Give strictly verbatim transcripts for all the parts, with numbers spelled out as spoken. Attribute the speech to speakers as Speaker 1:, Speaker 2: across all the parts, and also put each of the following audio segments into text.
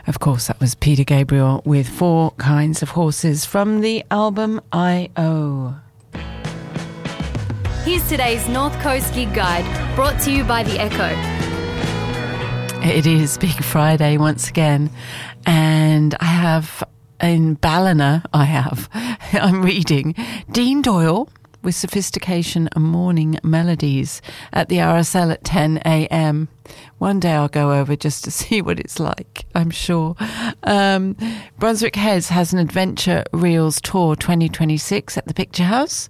Speaker 1: Of course, that was Peter Gabriel with Four Kinds of Horses from the album I O.
Speaker 2: Here's today's North Coast Gig Guide, brought to you by The Echo.
Speaker 1: It is Big Friday once again, and I have, in Ballina, I have, I'm reading Dean Doyle with Sophistication and Morning Melodies at the R S L at ten a.m. One day I'll go over just to see what it's like, I'm sure. Um, Brunswick Heads has an Adventure Reels Tour twenty twenty-six at the Picture House.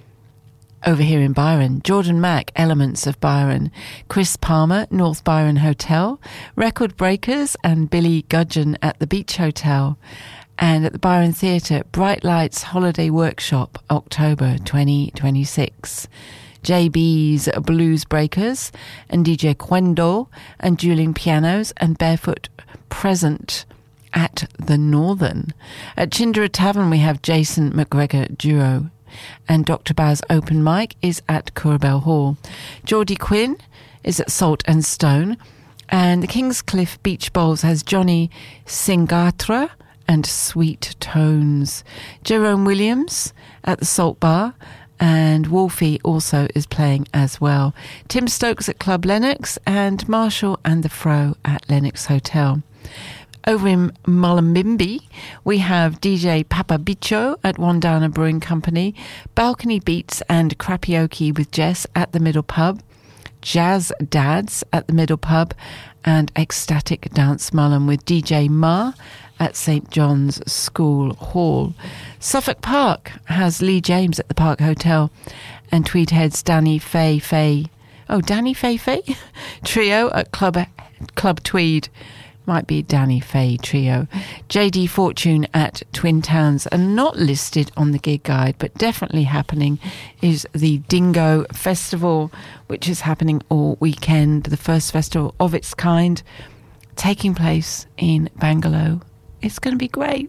Speaker 1: Over here in Byron, Jordan Mack, Elements of Byron, Chris Palmer, North Byron Hotel, Record Breakers and Billy Gudgeon at the Beach Hotel. And at the Byron Theatre, Bright Lights Holiday Workshop, October twenty twenty-six. J B's Blues Breakers and D J Quendo and Dueling Pianos and Barefoot Present at the Northern. At Chindera Tavern, we have Jason McGregor Duo. And Doctor Baz Open Mic is at Curabell Hall. Geordie Quinn is at Salt and Stone. And the Kingscliff Beach Bowls has Johnny Singatra and Sweet Tones. Jerome Williams at the Salt Bar, and Wolfie also is playing as well. Tim Stokes at Club Lennox, and Marshall and the Fro at Lennox Hotel. Over in Mullumbimby, we have D J Papa Bicho at Wandana Brewing Company, Balcony Beats and Crapioke with Jess at the Middle Pub, Jazz Dads at the Middle Pub, and Ecstatic Dance Mullen with D J Ma at Saint John's School Hall. Suffolk Park has Lee James at the Park Hotel, and Tweedhead's Danny Fay Fay, oh, Danny Fay Fay Trio at Club, Club Tweed. Might be Danny Fay Trio. J D Fortune at Twin Towns, and not listed on the gig guide, but definitely happening, is the Dingo Festival, which is happening all weekend. The first festival of its kind, taking place in Bangalore. It's going to be great.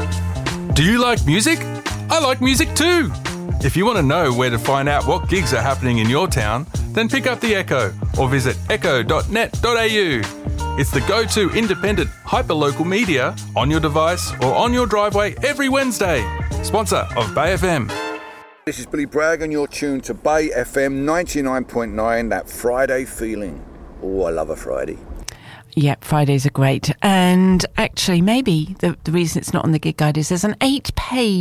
Speaker 3: Do you like music? I like music too. If you want to know where to find out what gigs are happening in your town, then pick up The Echo or visit echo dot net dot a u. It's the go-to independent hyperlocal media on your device or on your driveway every Wednesday. Sponsor of Bay F M.
Speaker 4: This is Billy Bragg and you're tuned to Bay F M ninety-nine point nine, that Friday feeling. Oh, I love a Friday.
Speaker 1: Yep, Fridays are great. And actually, maybe the, the reason it's not on the gig guide is there's an eight-page